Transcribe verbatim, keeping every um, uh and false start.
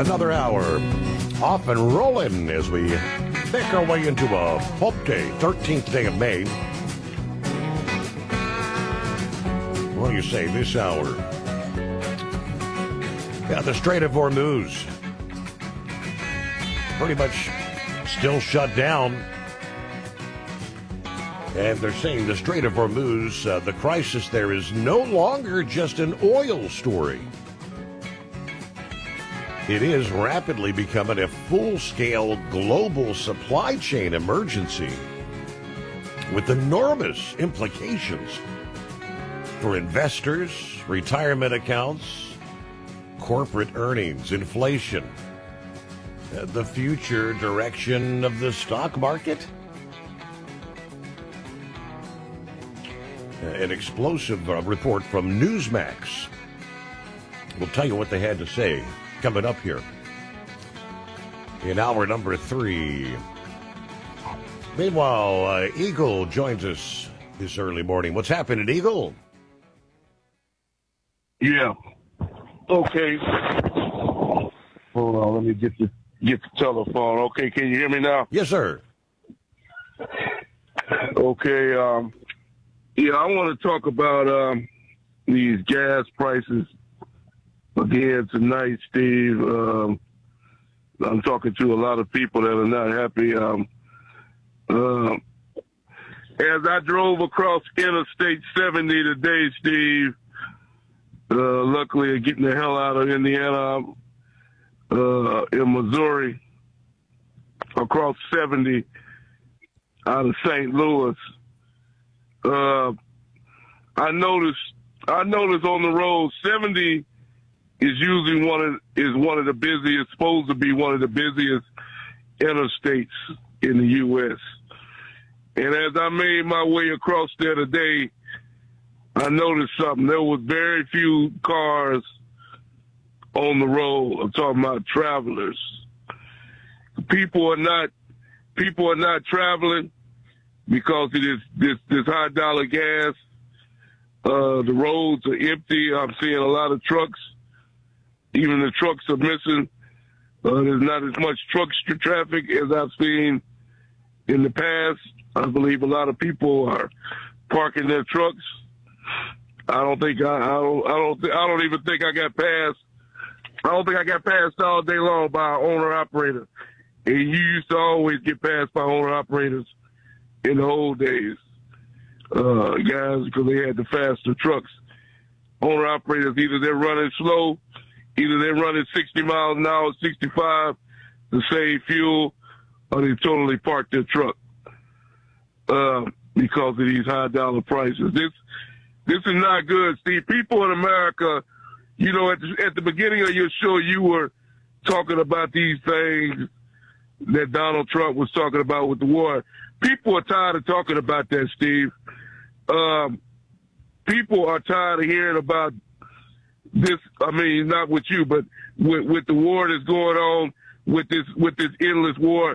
Another hour off and rolling as we make our way into a hump day, thirteenth day of May. What do you say this hour? Yeah, the Strait of Hormuz pretty much still shut down. And they're saying the Strait of Hormuz, uh, the crisis there is no longer just an oil story. It is rapidly becoming a full-scale global supply chain emergency with enormous implications for investors, retirement accounts, corporate earnings, inflation, uh, the future direction of the stock market. Uh, an explosive uh, report from Newsmax will tell you what they had to say. Coming up here in hour number three. Meanwhile, uh, Eagle joins us this early morning. What's happening, Eagle? Yeah. Okay. Hold on. Let me get the get the telephone. Okay. Can you hear me now? Yes, sir. Okay. Um. Yeah, I want to talk about um these gas prices. Again, tonight, Steve, um, I'm talking to a lot of people that are not happy. Um, uh, as I drove across Interstate seventy today, Steve, uh, luckily getting the hell out of Indiana, uh, in Missouri, across seventy out of Saint Louis, uh, I noticed, I noticed on the road, seventy is usually one of is one of the busiest, supposed to be one of the busiest interstates in the U S. And as I made my way across there today, I noticed something. There was very few cars on the road. I'm talking about travelers. People are not people are not traveling because of this this, this high dollar gas. Uh, the roads are empty. I'm seeing a lot of trucks. Even the trucks are missing. Uh, there's not as much truck traffic as I've seen in the past. I believe a lot of people are parking their trucks. I don't think I, I don't I don't th- I don't even think I got passed. I don't think I got passed all day long by an owner operator. And you used to always get passed by owner operators in the old days, uh, guys, because they had the faster trucks. Owner operators, either they're running slow. Either they're running sixty miles an hour, sixty-five to save fuel, or they totally park their truck uh, because of these high dollar prices. This this is not good, Steve. People in America, you know, at the, at the beginning of your show, you were talking about these things that Donald Trump was talking about with the war. People are tired of talking about that, Steve. Um, people are tired of hearing about this, I mean, not with you, but with, with the war that's going on, with this with this endless war